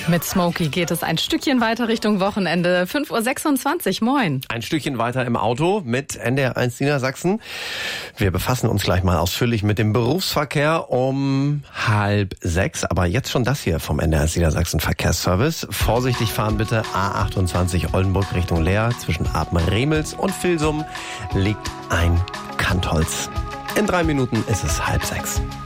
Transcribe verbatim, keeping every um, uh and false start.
Mit Smokey geht es ein Stückchen weiter Richtung Wochenende. fünf Uhr sechsundzwanzig, moin. Ein Stückchen weiter im Auto mit N D R eins Niedersachsen. Wir befassen uns gleich mal ausführlich mit dem Berufsverkehr um halb sechs. Aber jetzt schon das hier vom N D R eins Niedersachsen Verkehrsservice. Vorsichtig fahren bitte. A achtundzwanzig Oldenburg Richtung Leer. Zwischen Apen-Remels und Vilsum liegt ein Kantholz. In drei Minuten ist es halb sechs.